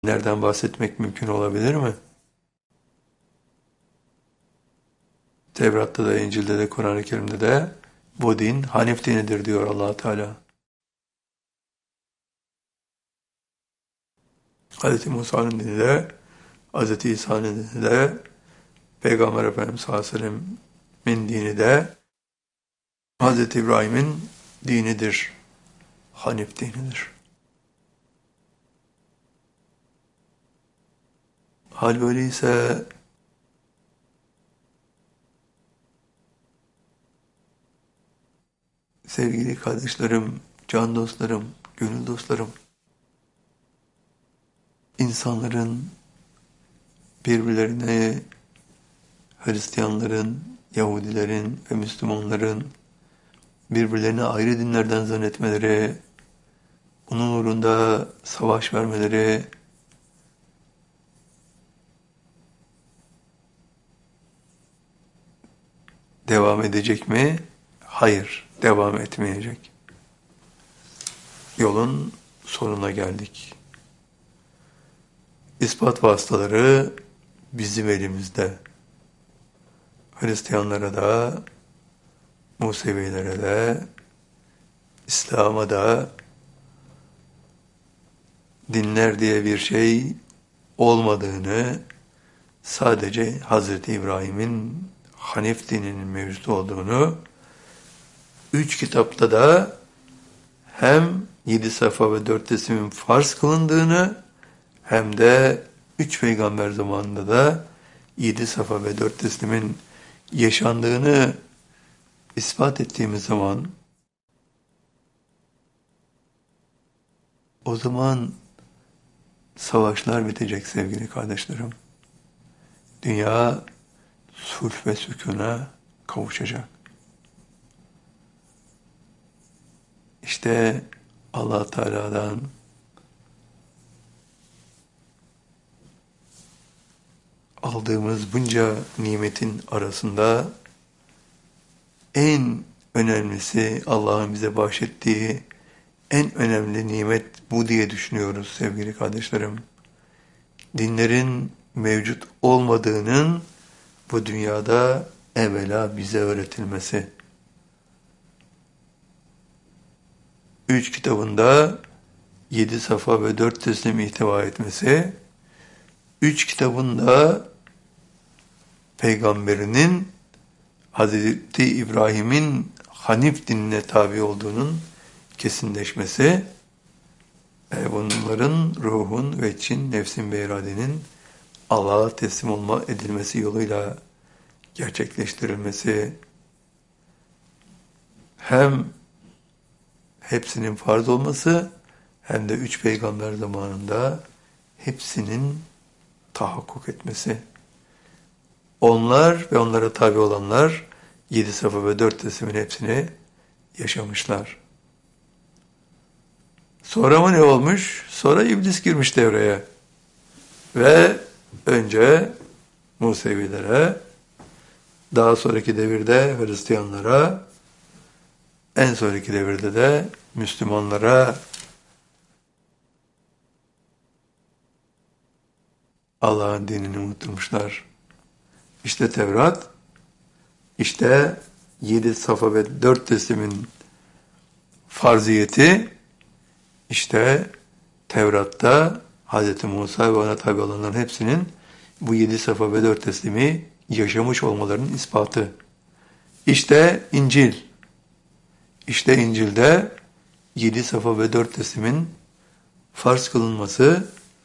Nereden bahsetmek mümkün olabilir mi? Tevrat'ta da, İncil'de de, Kur'an-ı Kerim'de de bu din Hanif dinidir diyor Allah Teala. Hz. Musa'nın dini de, Hz. İsa'nın dini de, Peygamber Efendimiz sallallahu aleyhi ve sellem'in dini de Hz. İbrahim'in dinidir. Hanif dinidir. Hal böyleyse sevgili kardeşlerim, can dostlarım, gönül dostlarım, insanların birbirlerine, Hristiyanların, Yahudilerin ve Müslümanların birbirlerine ayrı dinlerden zannetmeleri, bunun uğrunda savaş vermeleri, devam edecek mi? Hayır, devam etmeyecek. Yolun sonuna geldik. İspat vasıtaları bizim elimizde. Hristiyanlara da, Musevilere de, İslam'a da dinler diye bir şey olmadığını, sadece Hz. İbrahim'in Hanif dininin mevcut olduğunu, 3 kitapta da hem 7 safa ve 4 teslimin farz kılındığını, hem de 3 peygamber zamanında da 7 safa ve 4 teslimin yaşandığını ispat ettiğimiz zaman, o zaman savaşlar bitecek sevgili kardeşlerim. Dünya sulh ve sükûna kavuşacak. İşte Allah Teala'dan aldığımız bunca nimetin arasında en önemlisi, Allah'ın bize bahşettiği en önemli nimet bu diye düşünüyoruz sevgili kardeşlerim. Dinlerin mevcut olmadığının bu dünyada evvela bize öğretilmesi. 3 kitabında 7 safa ve 4 teslim ihtiva etmesi, 3 kitabında peygamberinin Hz. İbrahim'in Hanif dinine tabi olduğunun kesinleşmesi, bunların ruhun ve için, nefsin ve iradenin Allah'a teslim olma edilmesi yoluyla gerçekleştirilmesi, hem hepsinin farz olması, hem de 3 peygamber zamanında hepsinin tahakkuk etmesi. Onlar ve onlara tabi olanlar 7 safa ve 4 teslimin hepsini yaşamışlar. Sonra mı ne olmuş? Sonra iblis girmiş devreye. Ve önce Musevilere, daha sonraki devirde Hristiyanlara, en sonraki devirde de Müslümanlara Allah'ın dinini unutturmuşlar. İşte Tevrat, işte 7 safa ve 4 teslimin farziyeti, işte Tevrat'ta Hz. Musa ve ona tabi olanların hepsinin bu 7 safa ve 4 teslimi yaşamış olmalarının ispatı. İşte İncil. İşte İncil'de 7 safa ve 4 teslimin farz kılınması